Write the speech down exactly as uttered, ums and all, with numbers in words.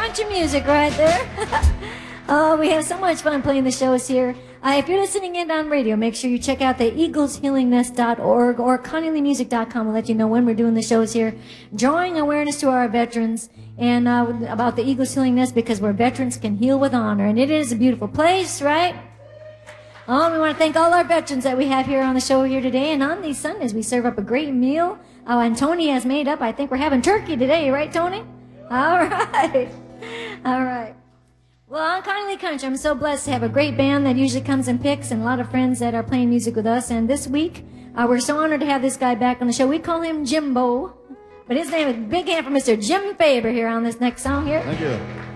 country music right there. Oh, we have so much fun playing the shows here. Uh, if you're listening in on radio, make sure you check out the eagles healing nest dot org or connie lee music dot com. We'll let you know when we're doing the shows here, drawing awareness to our veterans and uh, about the Eagles Healing Nest, because where veterans can heal with honor. And it is a beautiful place, right? Oh, we want to thank all our veterans that we have here on the show here today. And on these Sundays, we serve up a great meal. Oh, and Tony has made up, I think we're having turkey today, right, Tony? All right. All right. Well, on Connie Lee Country, I'm so blessed to have a great band that usually comes and picks, and a lot of friends that are playing music with us. And this week, uh, we're so honored to have this guy back on the show. We call him Jimbo, but his name is big hand for Mister Jim Faber here on this next song here. Thank you.